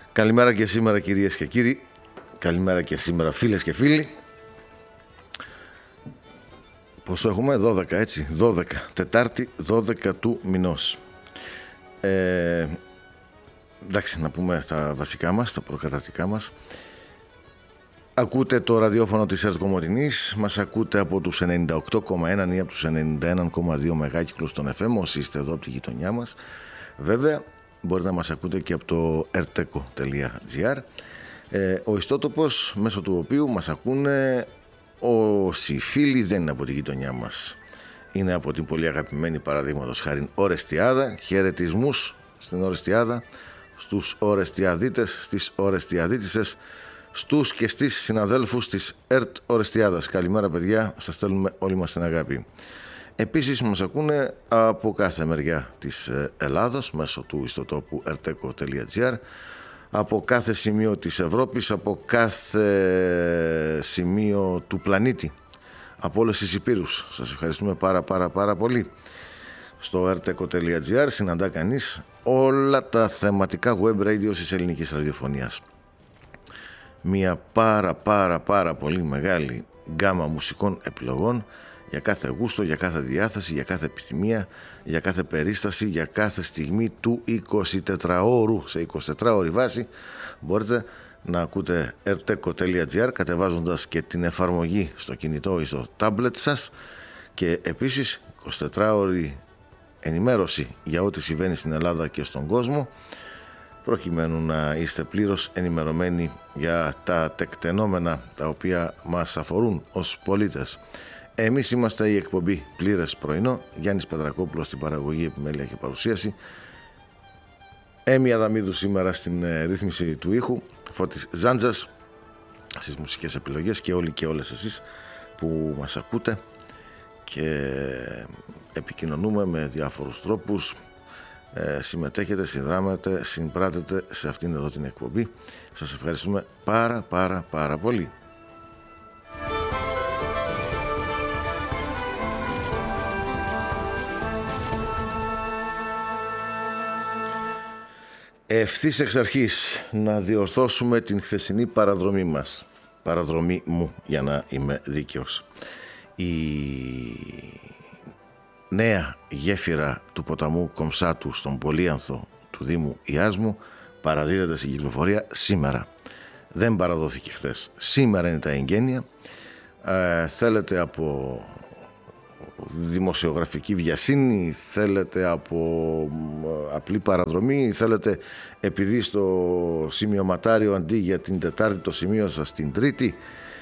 Καλημέρα και σήμερα κυρίες και κύριοι. Καλημέρα και σήμερα φίλες και φίλοι. Πόσο έχουμε? 12, έτσι, 12. Τετάρτη 12 του μηνός. Εντάξει, να πούμε τα βασικά μας, τα προκαταρτικά μας. Ακούτε το ραδιόφωνο της ΕΡΤ Κομοτηνής. Μας ακούτε από τους 98,1 ή από τους 91,2 μεγάκυκλους των FM, όσοι είστε εδώ από τη γειτονιά μας. Βέβαια, μπορείτε να μας ακούτε και από το erteco.gr, ο ιστότοπος μέσω του οποίου μας ακούνε όσοι φίλοι δεν είναι από τη γειτονιά μας. Είναι από την πολύ αγαπημένη, παραδείγματος χάριν, Ορεστιάδα. Χαιρετισμούς στην Ορεστιάδα, στους Ορεστιαδίτες, στις Ορεστιαδίτισσες, στους και στις συναδέλφους της ΕΡΤ Ορεστιάδας. Καλημέρα παιδιά, σας στέλνουμε όλη μας την αγάπη. Επίσης μας ακούνε από κάθε μεριά της Ελλάδος μέσω του ιστοτόπου erteco.gr, από κάθε σημείο της Ευρώπης, από κάθε σημείο του πλανήτη, από όλες τις υπήρους. Σας ευχαριστούμε πάρα πολύ. Στο erteco.gr συναντά κανείς όλα τα θεματικά web radio της ελληνικής ραδιοφωνίας. Μια πάρα πολύ μεγάλη γκάμα μουσικών επιλογών για κάθε γούστο, για κάθε διάθεση, για κάθε επιθυμία, για κάθε περίσταση, για κάθε στιγμή του 24ωρου. Σε 24ωρη βάση μπορείτε να ακούτε erteco.gr κατεβάζοντας και την εφαρμογή στο κινητό ή στο τάμπλετ σας, και επίσης 24ωρη ενημέρωση για ό,τι συμβαίνει στην Ελλάδα και στον κόσμο, προκειμένου να είστε πλήρως ενημερωμένοι για τα τεκτενόμενα τα οποία μας αφορούν ως πολίτες. Εμείς είμαστε η εκπομπή Πλήρες Πρωινό. Γιάννης Πετρακόπουλος στην παραγωγή, επιμέλεια και παρουσίαση. Έμι Αδαμίδου σήμερα στην ρύθμιση του ήχου. Φώτης Ζάντζας στις μουσικές επιλογές, και όλοι και όλες εσείς που μας ακούτε και επικοινωνούμε με διάφορους τρόπους. Συμμετέχετε, συνδράμετε, συμπράτετε σε αυτήν εδώ την εκπομπή. Σας ευχαριστούμε πάρα πολύ. Ευθύς εξ αρχής να διορθώσουμε την χθεσινή παραδρομή μας. Παραδρομή μου, για να είμαι δίκαιος. Η νέα γέφυρα του ποταμού Κομψάτου στον Πολύανθο του Δήμου Ιάσμου παραδίδεται στην κυκλοφορία σήμερα. Δεν παραδόθηκε χθες. Σήμερα είναι τα εγγένεια. Θέλετε από δημοσιογραφική βιασύνη, θέλετε από απλή παραδρομή, θέλετε επειδή στο σημειωματάριο αντί για την Τετάρτη το σημείο σας την Τρίτη,